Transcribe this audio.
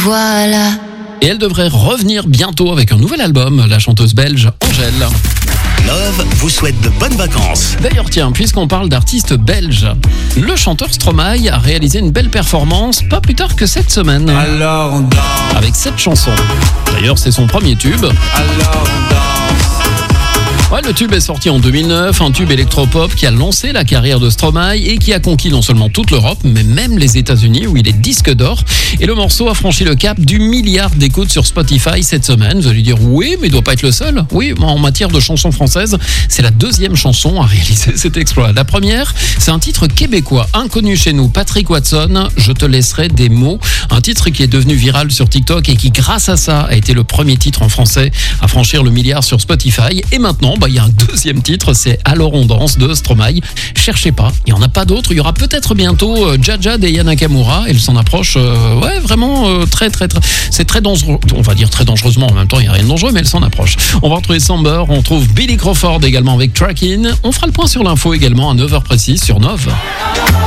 voilà. Et elle devrait revenir bientôt avec un nouvel album, la chanteuse belge Angèle. Love vous souhaite de bonnes vacances. D'ailleurs, tiens, puisqu'on parle d'artistes belges, le chanteur Stromae a réalisé une belle performance pas plus tard que cette semaine. Alors on danse. Avec cette chanson. D'ailleurs, c'est son premier tube. Alors on danse. Ouais, le tube est sorti en 2009, un tube électropop qui a lancé la carrière de Stromae et qui a conquis non seulement toute l'Europe, mais même les États-Unis où il est disque d'or. Et le morceau a franchi le cap du milliard d'écoutes sur Spotify cette semaine. Vous allez dire, oui, mais il doit pas être le seul. Oui, en matière de chansons françaises, c'est la deuxième chanson à réaliser cet exploit. La première, c'est un titre québécois, inconnu chez nous, Patrick Watson, Je te laisserai des mots. Un titre qui est devenu viral sur TikTok et qui, grâce à ça, a été le premier titre en français à franchir le milliard sur Spotify. Et maintenant, il y a un deuxième titre, c'est Alors on danse de Stromae. Cherchez pas, il n'y en a pas d'autres. Il y aura peut-être bientôt Jaja d'Aya Nakamura. Elle s'en approche, vraiment très. C'est très dangereux, on va dire très dangereusement. En même temps, il n'y a rien de dangereux, mais elle s'en approche. On va retrouver Samber, on trouve Billy Crawford également avec Trackin'. On fera le point sur l'info également à 9h précise sur Nove.